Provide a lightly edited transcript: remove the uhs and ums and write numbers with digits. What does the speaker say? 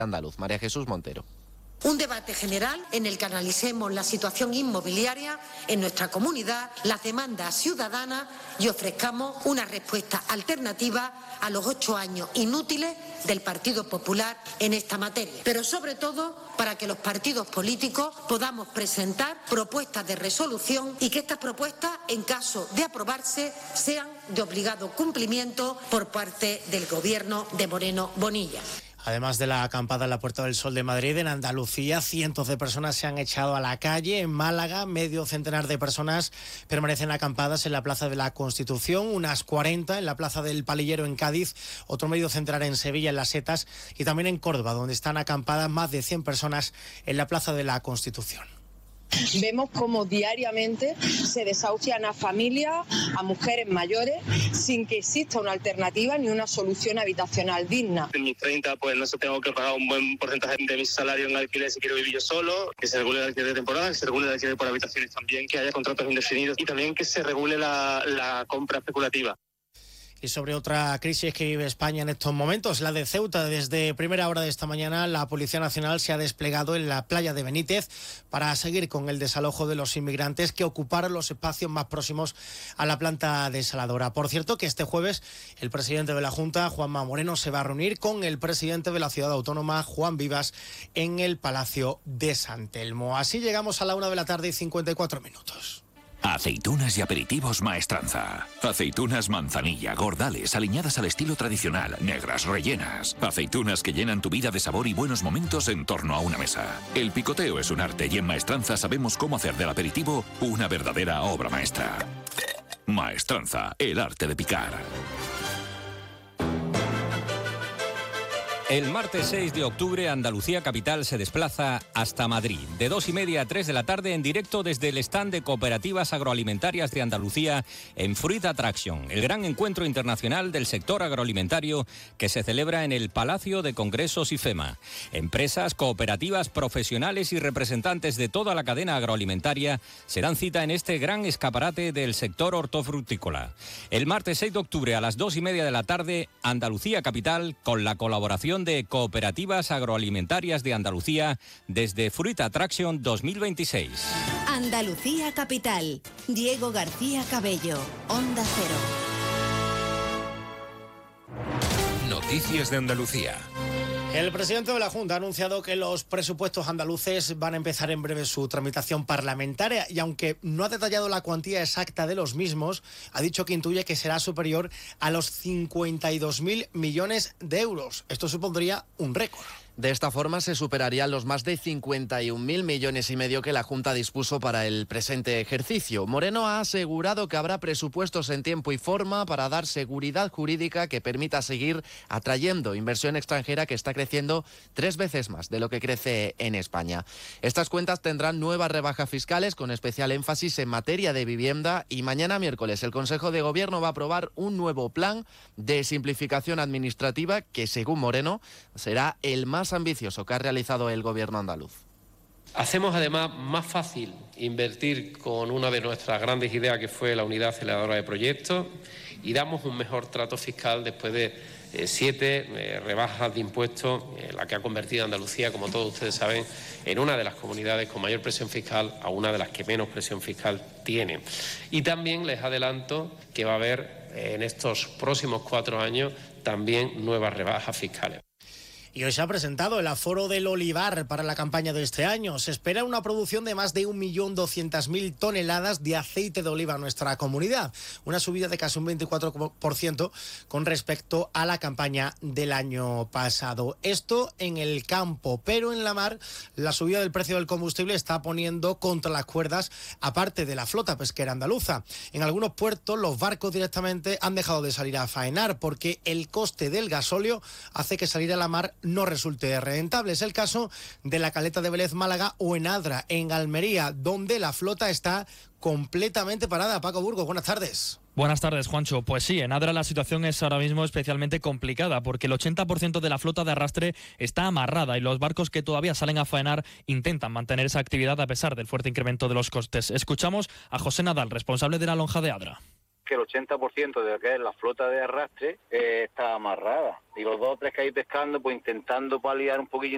andaluz. María Jesús Montero. Un debate general en el que analicemos la situación inmobiliaria en nuestra comunidad, las demandas ciudadanas y ofrezcamos una respuesta alternativa a los 8 años inútiles del Partido Popular en esta materia. Pero sobre todo para que los partidos políticos podamos presentar propuestas de resolución y que estas propuestas, en caso de aprobarse, sean de obligado cumplimiento por parte del Gobierno de Moreno Bonilla. Además de la acampada en la Puerta del Sol de Madrid, en Andalucía, cientos de personas se han echado a la calle. En Málaga, medio centenar de personas permanecen acampadas en la Plaza de la Constitución, unas 40 en la Plaza del Palillero en Cádiz, otro medio centenar en Sevilla, en Las Setas, y también en Córdoba, donde están acampadas más de 100 personas en la Plaza de la Constitución. Vemos cómo diariamente se desahucian a familias, a mujeres mayores, sin que exista una alternativa ni una solución habitacional digna. En mis 30, pues no sé, tengo que pagar un buen porcentaje de mi salario en alquiler si quiero vivir yo solo, que se regule el alquiler de temporada, que se regule el alquiler por habitaciones también, que haya contratos indefinidos y también que se regule la compra especulativa. Y sobre otra crisis que vive España en estos momentos, la de Ceuta. Desde primera hora de esta mañana, la Policía Nacional se ha desplegado en la playa de Benítez para seguir con el desalojo de los inmigrantes que ocuparon los espacios más próximos a la planta desaladora. Por cierto, que este jueves el presidente de la Junta, Juanma Moreno, se va a reunir con el presidente de la ciudad autónoma, Juan Vivas, en el Palacio de San Telmo. Así llegamos a la 1:54 PM. Aceitunas y aperitivos Maestranza. Aceitunas manzanilla, gordales, aliñadas al estilo tradicional, negras, rellenas. Aceitunas que llenan tu vida de sabor y buenos momentos en torno a una mesa. El picoteo es un arte y en Maestranza sabemos cómo hacer del aperitivo una verdadera obra maestra. Maestranza, el arte de picar. El martes 6 de octubre, Andalucía Capital se desplaza hasta Madrid. De 2:30 a 3 de la tarde, en directo desde el stand de Cooperativas Agroalimentarias de Andalucía en Fruit Attraction, el gran encuentro internacional del sector agroalimentario que se celebra en el Palacio de Congresos IFEMA. Empresas, cooperativas, profesionales y representantes de toda la cadena agroalimentaria se dan cita en este gran escaparate del sector hortofrutícola. El martes 6 de octubre a las 2:30 de la tarde, Andalucía Capital, con la colaboración de Cooperativas Agroalimentarias de Andalucía desde Fruit Attraction 2026. Andalucía Capital. Diego García Cabello, Onda Cero. Noticias de Andalucía. El presidente de la Junta ha anunciado que los presupuestos andaluces van a empezar en breve su tramitación parlamentaria y aunque no ha detallado la cuantía exacta de los mismos, ha dicho que intuye que será superior a los 52.000 millones de euros. Esto supondría un récord. De esta forma se superarían los más de 51.000 millones y medio que la Junta dispuso para el presente ejercicio. Moreno ha asegurado que habrá presupuestos en tiempo y forma para dar seguridad jurídica que permita seguir atrayendo inversión extranjera que está creciendo 3 veces más de lo que crece en España. Estas cuentas tendrán nuevas rebajas fiscales con especial énfasis en materia de vivienda y mañana miércoles el Consejo de Gobierno va a aprobar un nuevo plan de simplificación administrativa que, según Moreno, será el más ambicioso que ha realizado el Gobierno andaluz. Hacemos además más fácil invertir con una de nuestras grandes ideas que fue la unidad aceleradora de proyectos y damos un mejor trato fiscal después de 7 rebajas de impuestos, la que ha convertido a Andalucía, como todos ustedes saben, en una de las comunidades con mayor presión fiscal a una de las que menos presión fiscal tiene. Y también les adelanto que va a haber en estos próximos 4 años también nuevas rebajas fiscales. Y hoy se ha presentado el aforo del olivar para la campaña de este año. Se espera una producción de más de 1.200.000 toneladas de aceite de oliva en nuestra comunidad, una subida de casi un 24% con respecto a la campaña del año pasado. Esto en el campo, pero en la mar la subida del precio del combustible está poniendo contra las cuerdas a parte de la flota pesquera andaluza. En algunos puertos los barcos directamente han dejado de salir a faenar porque el coste del gasóleo hace que salir a la mar no resulte rentable. Es el caso de la caleta de Vélez Málaga o en Adra, en Almería, donde la flota está completamente parada. Paco Burgos, buenas tardes. Buenas tardes, Juancho. Pues sí, en Adra la situación es ahora mismo especialmente complicada porque el 80% de la flota de arrastre está amarrada y los barcos que todavía salen a faenar intentan mantener esa actividad a pesar del fuerte incremento de los costes. Escuchamos a José Nadal, responsable de la lonja de Adra. Que el 80% de lo que es la flota de arrastre está amarrada. Y los 2 o 3 que hay pescando, pues intentando paliar un poquillo